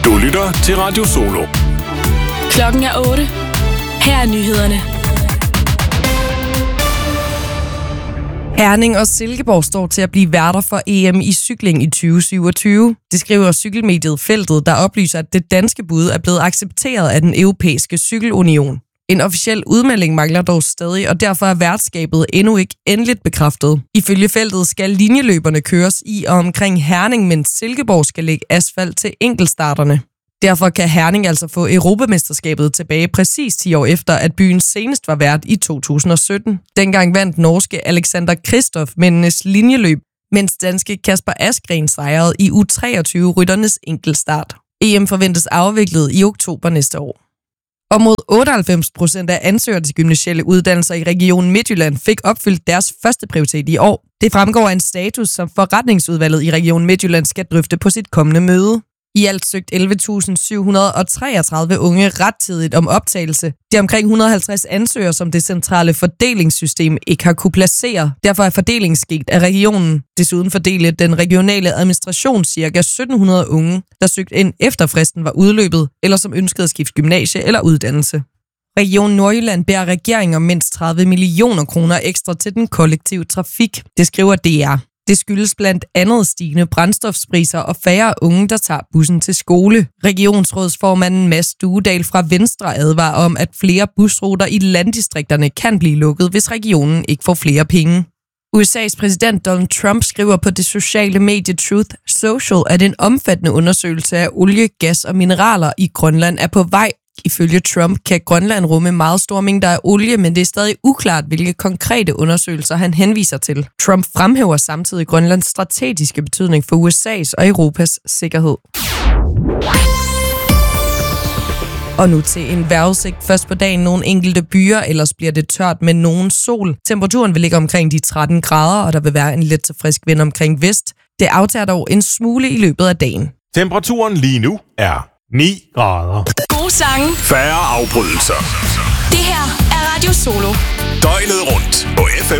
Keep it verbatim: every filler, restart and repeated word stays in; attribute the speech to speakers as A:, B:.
A: Du lytter til Radio Solo.
B: Klokken er otte. Her er nyhederne.
C: Herning og Silkeborg står til at blive værter for E M i cykling i tyve syvogtyve. Det skriver cykelmediet Feltet, der oplyser, at det danske bud er blevet accepteret af den europæiske cykelunion. En officiel udmelding mangler dog stadig, og derfor er værtskabet endnu ikke endeligt bekræftet. Ifølge Feltet skal linjeløberne køres i og omkring Herning, mens Silkeborg skal lægge asfalt til enkeltstarterne. Derfor kan Herning altså få Europamesterskabet tilbage præcis ti år efter, at byen senest var vært i to tusind og sytten. Dengang vandt norske Alexander Kristoff mændenes linjeløb, mens danske Kasper Asgreen sejrede i U treogtyve-rytternes enkeltstart. E M forventes afviklet i oktober næste år. Og mod otteoghalvfems procent af ansøgere til gymnasielle uddannelser i Region Midtjylland fik opfyldt deres første prioritet i år. Det fremgår af en status, som forretningsudvalget i Region Midtjylland skal drøfte på sit kommende møde. I alt søgte elleve tusind syv hundrede og treogtredive unge rettidigt om optagelse. Det er omkring et hundrede og halvtreds ansøgere, som det centrale fordelingssystem ikke har kunne placere. Derfor er fordelingen sket af regionen. Desuden fordelte den regionale administration ca. sytten hundrede unge, der søgte ind efter fristen var udløbet, eller som ønskede at skifte gymnasie eller uddannelse. Region Nordjylland beder regeringen om mindst tredive millioner kroner ekstra til den kollektive trafik. Det skriver D R. Det skyldes blandt andet stigende brændstofspriser og færre unge, der tager bussen til skole. Regionsrådsformanden Mads Duedal fra Venstre advarer om, at flere busruter i landdistrikterne kan blive lukket, hvis regionen ikke får flere penge. U S A's præsident Donald Trump skriver på det sociale medie Truth Social, at en omfattende undersøgelse af olie, gas og mineraler i Grønland er på vej. Ifølge Trump kan Grønland rumme meget store mængder af olie, men det er stadig uklart, hvilke konkrete undersøgelser han henviser til. Trump fremhæver samtidig Grønlands strategiske betydning for U S A's og Europas sikkerhed. Og nu til en vejrudsigt. Først på dagen nogle enkelte byer, ellers bliver det tørt med nogen sol. Temperaturen vil ligge omkring de tretten grader, og der vil være en let til frisk vind omkring vest. Det aftager dog en smule i løbet af dagen.
A: Temperaturen lige nu er ni grader.
B: Gode sange.
A: Færre afbrydelser.
B: Det her er Radio Solo.
A: Døgnet rundt på F M